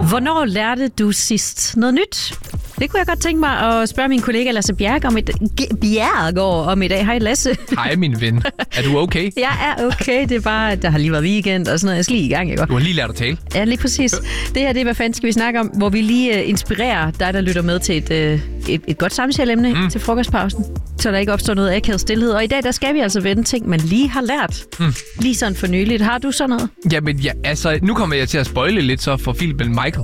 Hvornår lærte du sidst noget nyt? Det kunne jeg godt tænke mig at spørge min kollega Lasse Bjerregaard om i dag. Hej Lasse. Hej min ven. Er du okay? Jeg er okay. Det er bare, der har lige været weekend og sådan noget. Jeg skal lige i gang, ikke? Du har lige lært at tale. Ja, lige præcis. Det her, det er, hvad fanden skal vi snakke om, hvor vi lige inspirerer dig, der lytter med til et godt samtaleemne til frokostpausen, så der ikke opstår noget akavet stillhed. Og i dag, der skal vi altså vende ting, man lige har lært. Lige sådan for nyligt. Har du sådan noget? Jamen, ja, altså, nu kommer jeg til at spoile lidt så for filmen Michael.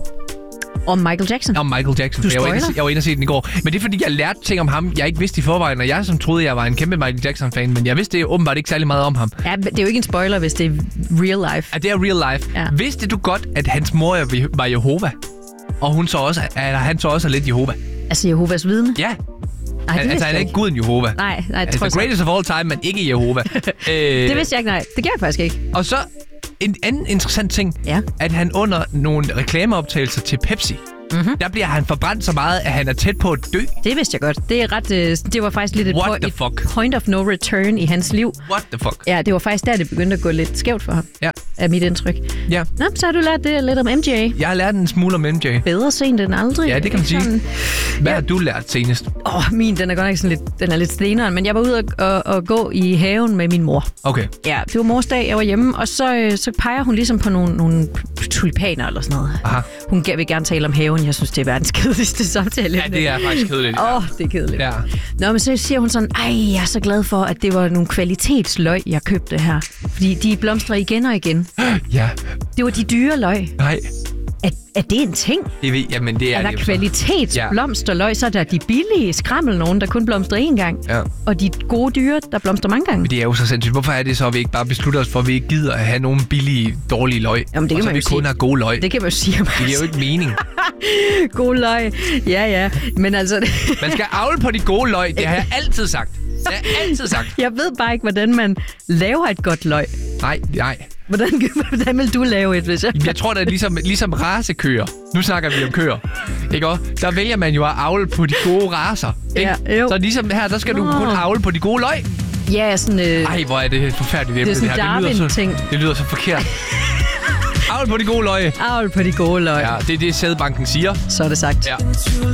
Om Michael Jackson? Om Michael Jackson. Du spoiler? Jeg var inde og se den i går. Men det er, fordi jeg lærte ting om ham, jeg ikke vidste i forvejen. Og jeg som troede, jeg var en kæmpe Michael Jackson-fan. Men jeg vidste åbenbart ikke særlig meget om ham. Ja, det er jo ikke en spoiler, hvis det er real life. Ja, det er real life. Ja. Vidste du godt, at hans mor var Jehova? Og han så også er lidt Jehova? Altså Jehovas vidne? Ja. Ej, altså, han er ikke guden Jehova. Nej, altså, the greatest of all time, men ikke Jehova. Det vidste jeg ikke, nej. Det gør jeg faktisk ikke. Og så en anden interessant ting, at han under nogle reklameoptagelser til Pepsi, der bliver han forbrændt så meget, at han er tæt på at dø. Det vidste jeg godt. Det er ret. Det var faktisk lidt et point of no return i hans liv. What the fuck? Ja, det var faktisk der, det begyndte at gå lidt skævt for ham. Ja. Af mit indtryk. Ja. Nå, så har du lært det lidt om MJ. Jeg har lært en smule om MJ. Bedre sent end aldrig. Ja, det kan man sige. Hvad har du lært senest? Min, den er godt nok sådan lidt, den er lidt steneren, men jeg var ude og gå i haven med min mor. Okay. Ja, det var mors dag, jeg var hjemme, og så peger hun ligesom på nogle tulipaner eller sådan noget. Aha. Hun vil gerne tale om haven. Jeg synes, det er verdens kedeligste samtale. Ja, det er faktisk kedeligt. Det er kedeligt. Ja. Nå, men så siger hun sådan, jeg er så glad for, at det var nogle kvalitetsløg, jeg købte her. Fordi de blomstrer igen og igen. Ja. Det var de dyre løg. Nej. Er det en ting? Jamen, det er der kvalitetsblomsterløg, så er der de billige skrammel nogen, der kun blomstrer én gang. Ja. Og de gode dyre, der blomstrer mange gange. Men det er jo så sindssygt. Hvorfor er det så, at vi ikke bare beslutter os for, at vi ikke gider at have nogle billige, dårlige løg? Jamen, det kan og så man vi jo kun sige. har gode løg. Det kan man jo sige. Det giver jo ikke mening. Gode løg. Ja. Men altså... Man skal avle på de gode løg. Det har jeg altid sagt. Jeg ved bare ikke, hvordan man laver et godt løg. Nej. Hvordan vil du lave et, hvis jeg tror, det er ligesom racekøer. Nu snakker vi om køer. Ikke også? Der vælger man jo at avle på de gode racer. Ikke? Ja, så ligesom her, der skal du kun avle på de gode løg. Ja, sådan... Ej, hvor er det forfærdeligt emne, det er sådan Darwin-ting. Det lyder så forkert. Avle på de gode løg. Avle på de gode løg. Ja, det er det, Sædbanken siger. Så er det sagt. Ja.